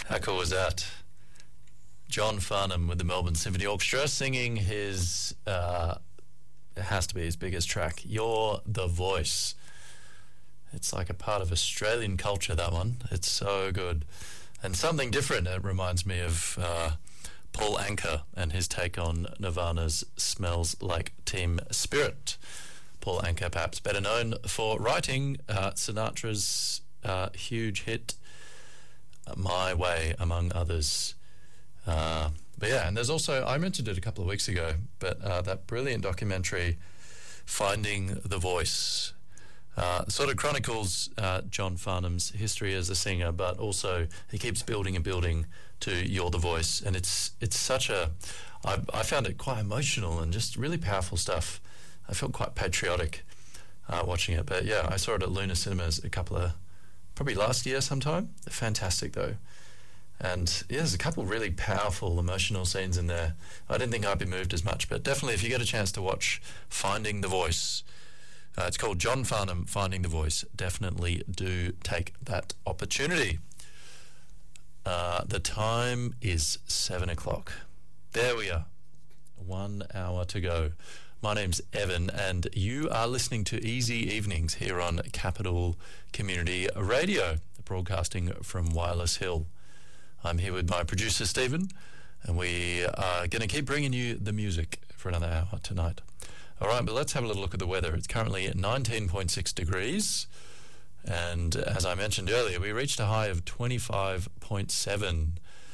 How cool was that? John Farnham with the Melbourne Symphony Orchestra singing his, it has to be his biggest track, You're the Voice. It's like a part of Australian culture, that one. It's so good. And something different, it reminds me of Paul Anka and his take on Nirvana's Smells Like Teen Spirit. Paul Anka, perhaps better known for writing Sinatra's huge hit, My Way, among others. But yeah, and there's also, I mentioned it a couple of weeks ago, but that brilliant documentary, Finding the Voice, sort of chronicles John Farnham's history as a singer, but also he keeps building and building to You're the Voice, and it's such a, I found it quite emotional and just really powerful stuff. I felt quite patriotic watching it, but yeah, I saw it at Luna Cinemas probably last year sometime. Fantastic though. And yeah, there's a couple really powerful emotional scenes in there. I didn't think I'd be moved as much, but definitely if you get a chance to watch Finding the Voice, it's called John Farnham, Finding the Voice, definitely do take that opportunity. The time is 7 o'clock. There we are. 1 hour to go. My name's Evan, and you are listening to Easy Evenings here on Capital Community Radio, broadcasting from Wireless Hill. I'm here with my producer, Stephen, and we are going to keep bringing you the music for another hour tonight. All right, but let's have a little look at the weather. It's currently at 19.6 degrees, and as I mentioned earlier, we reached a high of 25.7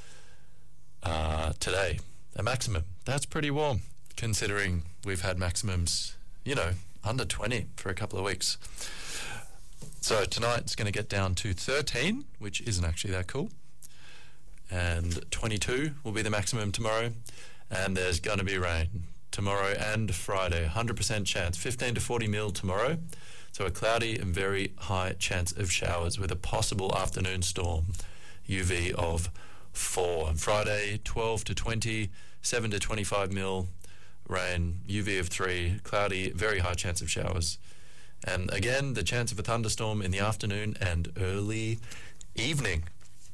today, a maximum. That's pretty warm, considering we've had maximums, under 20 for a couple of weeks. So tonight it's going to get down to 13, which isn't actually that cool. And 22 will be the maximum tomorrow. And there's going to be rain tomorrow and Friday. 100% chance, 15 to 40 mil tomorrow. So a cloudy and very high chance of showers with a possible afternoon storm, UV of 4. And Friday, 12 to 20, 7 to 25 mil, rain, UV of 3, cloudy, very high chance of showers. And again, the chance of a thunderstorm in the afternoon and early evening.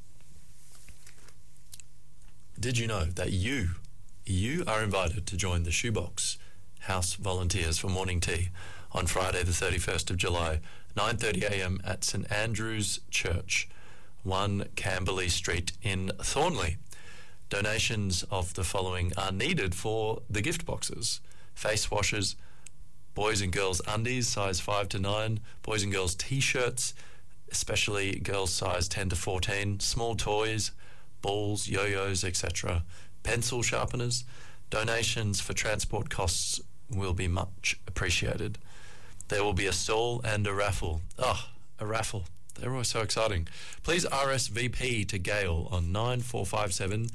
Did you know that you are invited to join the Shoebox House Volunteers for morning tea on Friday the 31st of July, 9:30 a.m. at St Andrew's Church, 1 Camberley Street in Thornley. Donations of the following are needed for the gift boxes: face washers, boys and girls undies size 5 to 9, boys and girls t-shirts, especially girls size 10 to 14, small toys, balls, yo-yos, etc., pencil sharpeners. Donations for transport costs will be much appreciated. There will be a stall and a raffle. Oh, a raffle. They're always so exciting. Please RSVP to Gail on 9457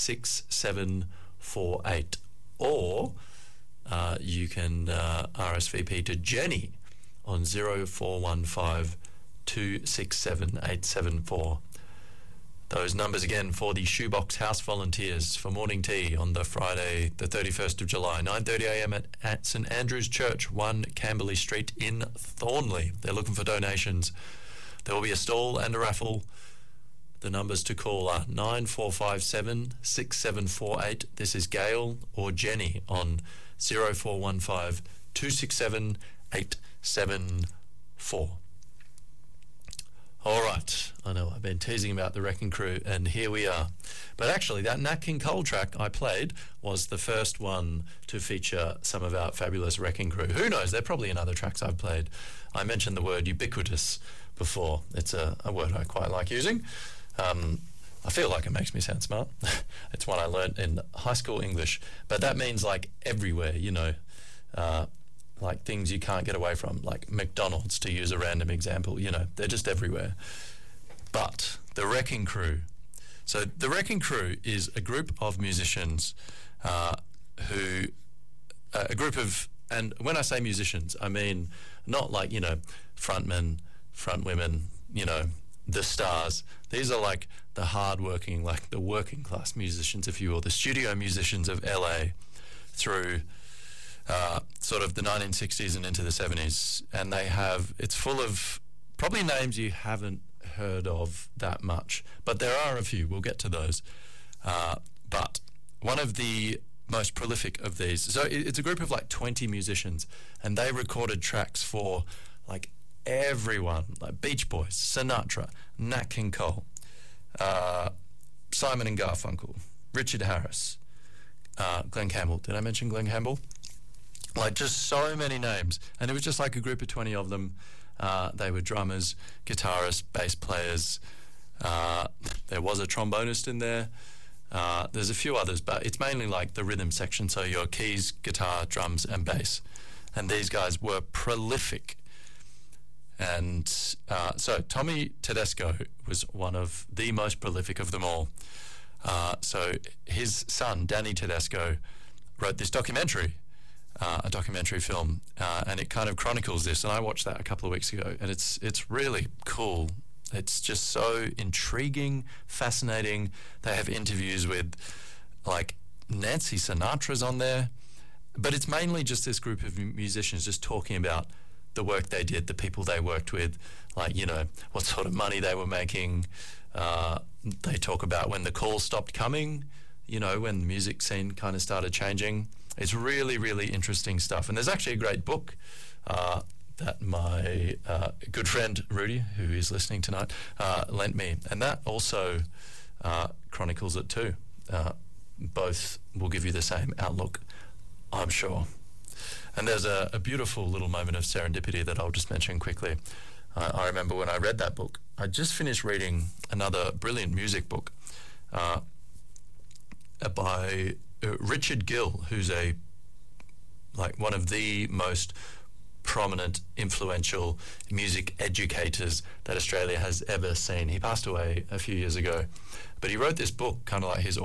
6748, or you can RSVP to Jenny on 0415 267 874. Those numbers again for the Shoebox House Volunteers for morning tea on the Friday, the 31st of July, 9:30 a.m. at St Andrew's Church, 1 Camberley Street in Thornley. They're looking for donations. There will be a stall and a raffle. The numbers to call are 9457 6748. This is Gail or Jenny on 0415 267 874. All right, I know I've been teasing about the Wrecking Crew, and here we are. But actually, that Nat King Cole track I played was the first one to feature some of our fabulous Wrecking Crew. Who knows, they're probably in other tracks I've played. I mentioned the word ubiquitous before. It's a word I quite like using. I feel like it makes me sound smart. It's one I learned in high school English. But that means like everywhere, like things you can't get away from, like McDonald's, to use a random example. They're just everywhere. But the Wrecking Crew. So the Wrecking Crew is a group of musicians a group of, and when I say musicians, I mean not like, frontmen, frontwomen, the stars. These are like the hard-working, like the working class musicians, if you will, the studio musicians of LA through sort of the 1960s and into the 70s. And it's full of probably names you haven't heard of that much, but there are a few. We'll get to those. But one of the most prolific of these, so it's a group of like 20 musicians, and they recorded tracks for like everyone, like Beach Boys, Sinatra, Nat King Cole, Simon and Garfunkel, Richard Harris, Glenn Campbell. Did I mention Glenn Campbell? Like just so many names. And it was just like a group of 20 of them. They were drummers, guitarists, bass players. There was a trombonist in there. There's a few others, but it's mainly like the rhythm section. So your keys, guitar, drums, and bass. And these guys were prolific. And so Tommy Tedesco was one of the most prolific of them all. So his son, Danny Tedesco, wrote this documentary, a documentary film, and it kind of chronicles this. And I watched that a couple of weeks ago, and it's really cool. It's just so intriguing, fascinating. They have interviews with, like, Nancy Sinatra's on there. But it's mainly just this group of musicians just talking about the work they did, the people they worked with, like, you know, what sort of money they were making. They talk about when the calls stopped coming, you know, when the music scene kind of started changing. It's really, really interesting stuff. And there's actually a great book that my good friend Rudy, who is listening tonight, lent me. And that also chronicles it too. Both will give you the same outlook, I'm sure. And there's a beautiful little moment of serendipity that I'll just mention quickly. I remember when I read that book, I just finished reading another brilliant music book by Richard Gill, who's one of the most prominent, influential music educators that Australia has ever seen. He passed away a few years ago, but he wrote this book, kind of like his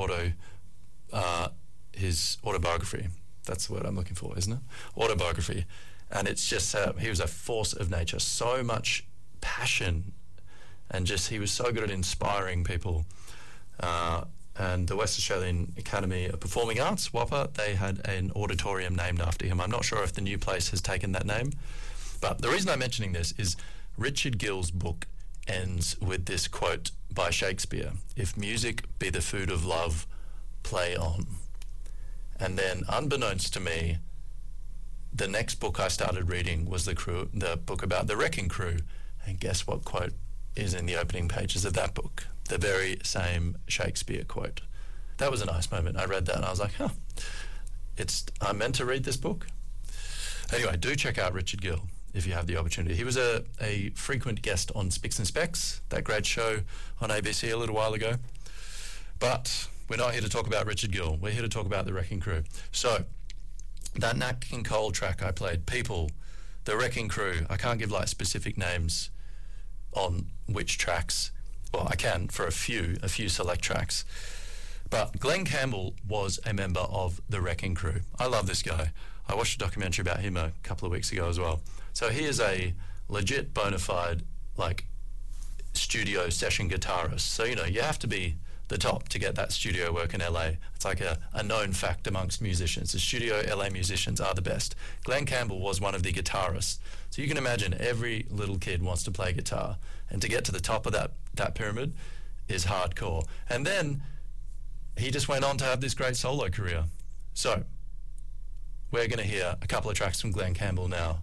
autobiography. That's the word I'm looking for, isn't it? Autobiography. And it's just, he was a force of nature, so much passion, and just, he was so good at inspiring people. And the West Australian Academy of Performing Arts, WAPA, they had an auditorium named after him. I'm not sure if the new place has taken that name, but the reason I'm mentioning this is Richard Gill's book ends with this quote by Shakespeare: "If music be the food of love, play on." And then, unbeknownst to me, the next book I started reading was the book about the Wrecking Crew. And guess what quote is in the opening pages of that book? The very same Shakespeare quote. That was a nice moment. I read that and I was like, I'm meant to read this book. Anyway, do check out Richard Gill if you have the opportunity. He was a frequent guest on Spicks and Specks, that great show on ABC a little while ago. But we're not here to talk about Richard Gill. We're here to talk about the Wrecking Crew. So, that Nat King Cole track I played, People, the Wrecking Crew, I can't give like specific names on which tracks. Well, I can for a few select tracks. But Glenn Campbell was a member of the Wrecking Crew. I love this guy. I watched a documentary about him a couple of weeks ago as well. So he is a legit bona fide, like, studio session guitarist. So, you know, you have to be the top to get that studio work in LA. It's like a known fact amongst musicians. The studio LA musicians are the best. Glenn Campbell was one of the guitarists. So you can imagine every little kid wants to play guitar, and to get to the top of that pyramid is hardcore. And then he just went on to have this great solo career. So we're going to hear a couple of tracks from Glenn Campbell now.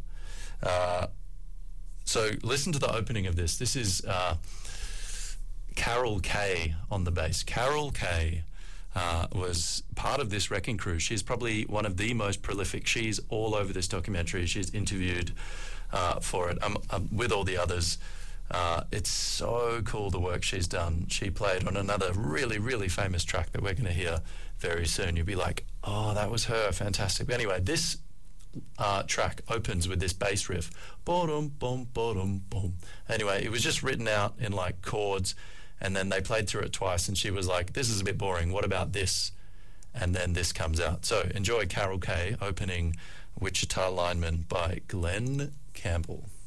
So listen to the opening of this. This is Carol Kaye on the bass. Carol Kaye was part of this Wrecking Crew. She's probably one of the most prolific. She's all over this documentary. She's interviewed for it with all the others. It's so cool, the work she's done. She played on another really, really famous track that we're going to hear very soon. You'll be like, oh, that was her. Fantastic. But anyway, this track opens with this bass riff. Bottom, boom, bottom, boom. Anyway, it was just written out in like chords, and then they played through it twice, and she was like, this is a bit boring. What about this? And then this comes out. So enjoy Carol Kaye opening Wichita Lineman by Glenn Campbell.